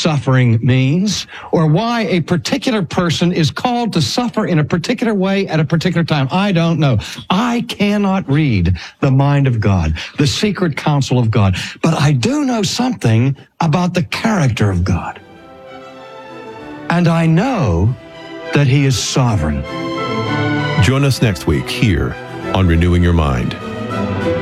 suffering means or why a particular person is called to suffer in a particular way at a particular time. I don't know. I cannot read the mind of God, the secret counsel of God, but I do know something about the character of God. And I know that he is sovereign. Join us next week here on Renewing Your Mind.